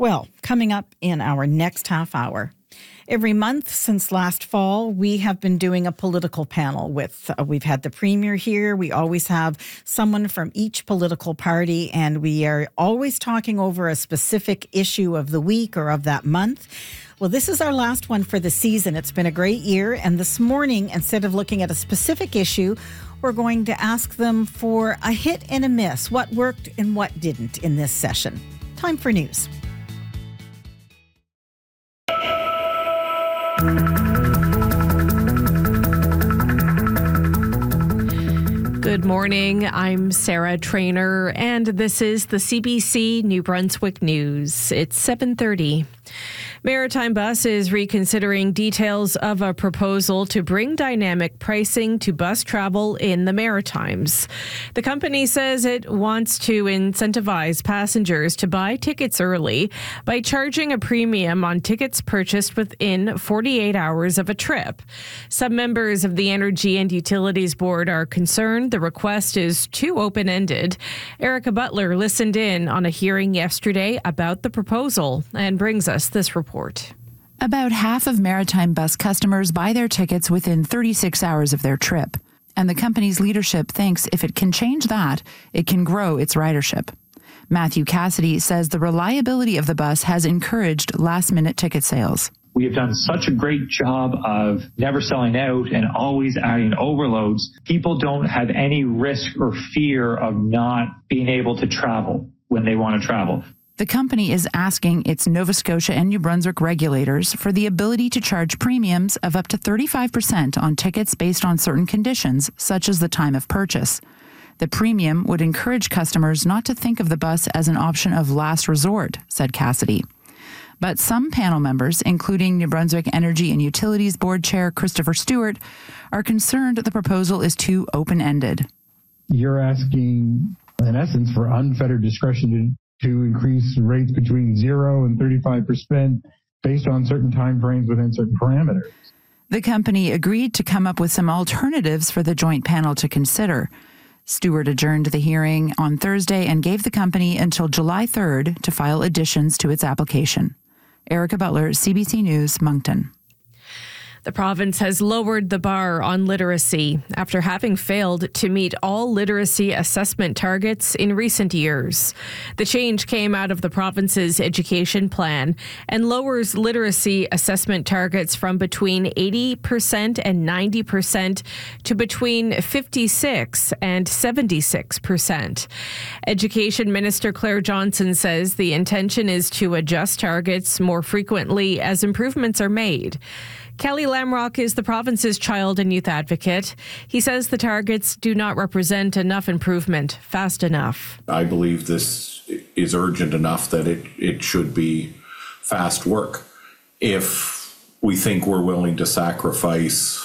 Well, coming up in our next half hour. Every month since last fall, we have been doing a political panel we've had the Premier here. We always have someone from each political party, and we are always talking over a specific issue of the week or of that month. Well, this is our last one for the season. It's been a great year. And this morning, instead of looking at a specific issue, we're going to ask them for a hit and a miss. What worked and what didn't in this session. Time for news. Good morning. I'm Sarah Trainer, and this is the CBC New Brunswick News. It's 7:30. Maritime Bus is reconsidering details of a proposal to bring dynamic pricing to bus travel in the Maritimes. The company says it wants to incentivize passengers to buy tickets early by charging a premium on tickets purchased within 48 hours of a trip. Some members of the Energy and Utilities Board are concerned the request is too open-ended. Erica Butler listened in on a hearing yesterday about the proposal and brings us this report. About half of Maritime Bus customers buy their tickets within 36 hours of their trip. And the company's leadership thinks if it can change that, it can grow its ridership. Matthew Cassidy says the reliability of the bus has encouraged last-minute ticket sales. We have done such a great job of never selling out and always adding overloads. People don't have any risk or fear of not being able to travel when they want to travel. The company is asking its Nova Scotia and New Brunswick regulators for the ability to charge premiums of up to 35% on tickets based on certain conditions, such as the time of purchase. The premium would encourage customers not to think of the bus as an option of last resort, said Cassidy. But some panel members, including New Brunswick Energy and Utilities Board Chair Christopher Stewart, are concerned the proposal is too open-ended. You're asking, in essence, for unfettered discretion to increase rates between 0 and 35% based on certain timeframes within certain parameters. The company agreed to come up with some alternatives for the joint panel to consider. Stewart adjourned the hearing on Thursday and gave the company until July 3rd to file additions to its application. Erica Butler, CBC News, Moncton. The province has lowered the bar on literacy after having failed to meet all literacy assessment targets in recent years. The change came out of the province's education plan and lowers literacy assessment targets from between 80% and 90% to between 56% and 76%. Education Minister Claire Johnson says the intention is to adjust targets more frequently as improvements are made. Kelly Lamrock is the province's child and youth advocate. He says the targets do not represent enough improvement fast enough. I believe this is urgent enough that it should be fast work. If we think we're willing to sacrifice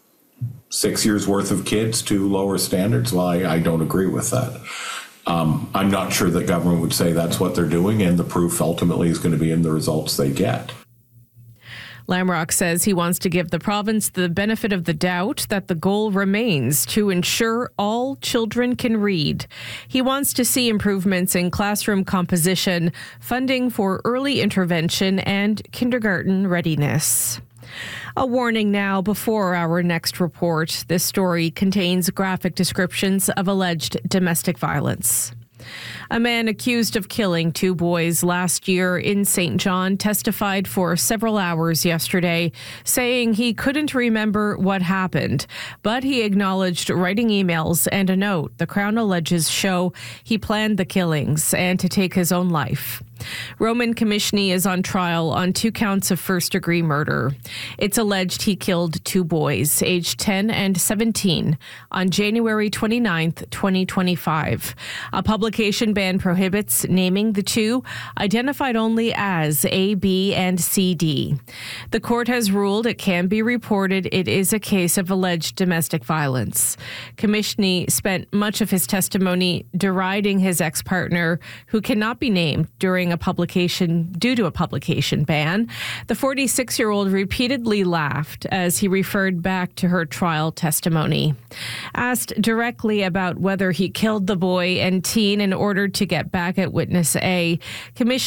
6 years worth of kids to lower standards, well, I don't agree with that. I'm not sure that government would say that's what they're doing, and the proof ultimately is going to be in the results they get. Lamrock says he wants to give the province the benefit of the doubt that the goal remains to ensure all children can read. He wants to see improvements in classroom composition, funding for early intervention, and kindergarten readiness. A warning now before our next report. This story contains graphic descriptions of alleged domestic violence. A man accused of killing 2 boys last year in St. John testified for several hours yesterday, saying he couldn't remember what happened, but he acknowledged writing emails and a note the Crown alleges show he planned the killings and to take his own life. Roman Komishny is on trial on 2 counts of first-degree murder. It's alleged he killed 2 boys, aged 10 and 17, on January 29, 2025. A publication ban prohibits naming the 2, identified only as A, B, and CD. The court has ruled it can be reported it is a case of alleged domestic violence. Komishny spent much of his testimony deriding his ex-partner, who cannot be named, during a publication due to a publication ban. The 46-year-old repeatedly laughed as he referred back to her trial testimony. Asked directly about whether he killed the boy and teen in order to get back at witness A, Commissioner